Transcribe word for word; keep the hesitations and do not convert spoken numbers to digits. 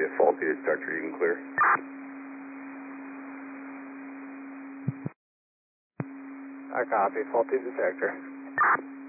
faulty detector, you can clear. I copy, faulty detector.